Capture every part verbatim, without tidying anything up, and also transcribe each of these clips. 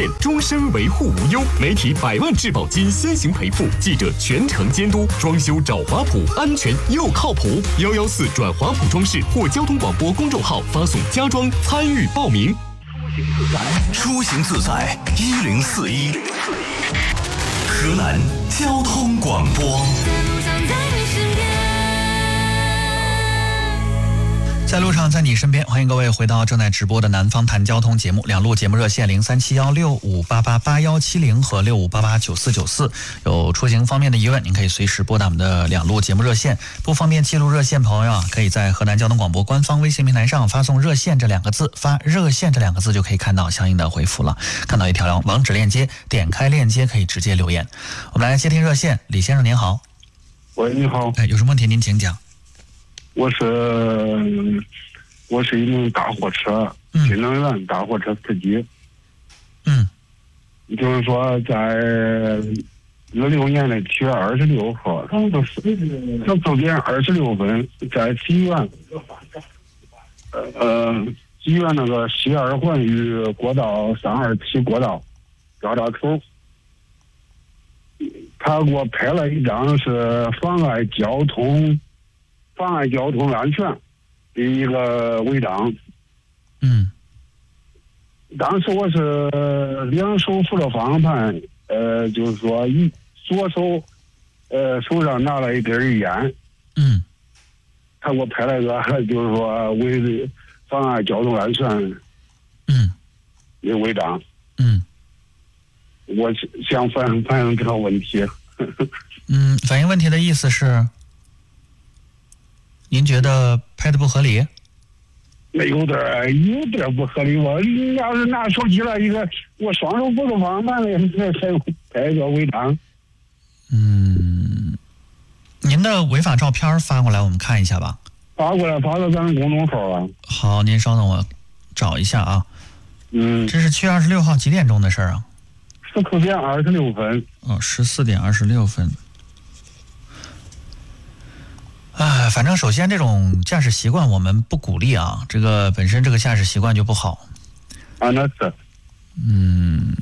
店，终身维护无忧，媒体百万质保金先行赔付，记者全程监督，装修找华普，安全又靠谱。幺幺四转华普装饰或交通广播公众号发送家装参与报名。 出行自在一零四一，河南交通广播。 在路上，在你身边，欢迎各位回到正在直播的南方谈交通节目。两路节目热线零三七幺六五八八八幺七零和六五八八九四九四，有出行方面的疑问，您可以随时拨打我们的两路节目热线。不方便记录热线朋友啊，可以在河南交通广播官方微信平台上发送热线这两个字，发热线这两个字就可以看到相应的回复了。看到一条网址链接，点开链接可以直接留言。我们来接听热线，李先生您好。 喂，你好。 哎，有什么问题您请讲。 我是我是一名大货车新能源大货车司机。 嗯， 就是说在一六年的七月二十六号，他们都是十四点二十六分，在西苑呃西苑那个西二环与国道三二七国道交叉口，他给我拍了一张是妨碍交通。妨碍交通安全的一个违章。 嗯， 当时我是两手扶着方向盘，呃，就是说一左手，呃，手上拿了一根烟。 嗯， 他给我拍了一个，就是说违妨碍交通安全。 嗯， 的违章。 嗯， 我想反反映这个问题。 嗯，反映问题的意思是？您觉得拍的不合理？ 没有点有点不合理。我要是拿手机了一个，我双手扶着方向盘的，才才拍一个违章。 嗯，您的违法照片发过来，我们看一下吧。 发过来，发到咱们公众号啊。 好，您稍等，我找一下啊。 嗯。 这是七月二十六号几点钟的事儿啊？ 十四点二十六分。 哦，十四点二十六分。啊，反正首先这种驾驶习惯我们不鼓励啊，这个本身这个驾驶习惯就不好。 啊，那是。 嗯，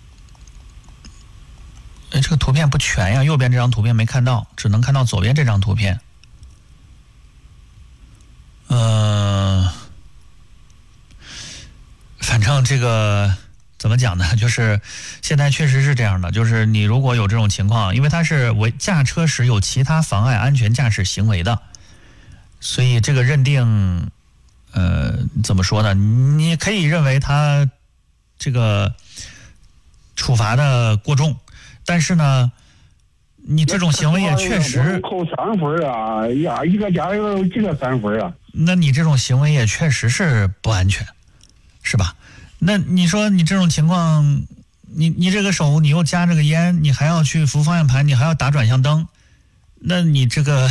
哎，这个图片不全呀，右边这张图片没看到，只能看到左边这张图片。呃，反正这个怎么讲呢？就是现在确实是这样的，就是你如果有这种情况，因为它是违驾车时有其他妨碍安全驾驶行为的，所以这个认定，呃，怎么说呢？你可以认为他这个处罚的过重，但是呢，你这种行为也确实扣三分啊！呀，一个加油有几个三分啊？ 那你这种行为也确实是不安全，是吧？那你说你这种情况，你你这个手你又夹着个烟，你还要去扶方向盘，你还要打转向灯，那你这个，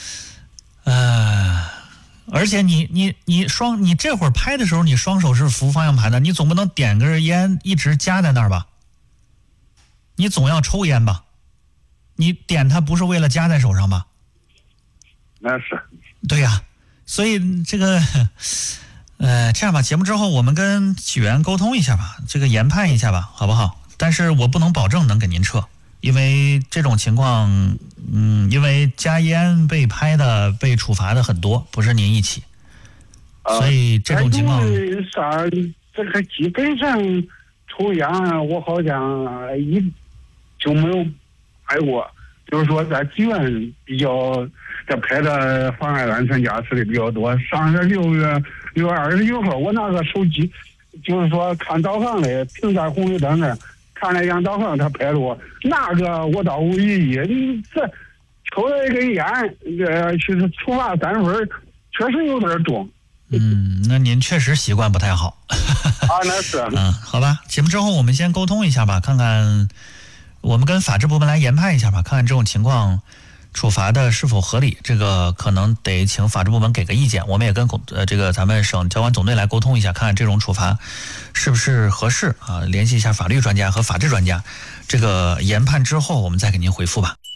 呃，而且你你你双你这会儿拍的时候，你双手是扶方向盘的，你总不能点根烟一直夹在那儿吧？你总要抽烟吧？你点它不是为了夹在手上吧？ 那是。 对呀、啊，所以这个。呃，这样吧，节目之后我们跟起源沟通一下吧，这个研判一下吧，好不好？但是我不能保证能给您撤，因为这种情况，嗯，因为加烟被拍的、被处罚的很多，不是您一起，所以这种情况。 啥？这个基本上抽烟，我好像一就没有拍过，就是说在济源比较这拍的妨碍安全驾驶的比较多。上个六月。六月二十九号，我拿个手机，就是说看导航的，停在红绿灯那儿，看了一眼导航，他拍了我，那个我倒无异议。你这抽了一根烟，这去处罚三分，确实有点重。 嗯，那您确实习惯不太好。 啊，那是。 嗯，好吧，节目之后我们先沟通一下吧，看看我们跟法制部门来研判一下吧，看看这种情况。处罚的是否合理？这个可能得请法制部门给个意见。我们也跟呃这个咱们省交管总队来沟通一下，看看这种处罚是不是合适啊？联系一下法律专家和法制专家，这个研判之后我们再给您回复吧。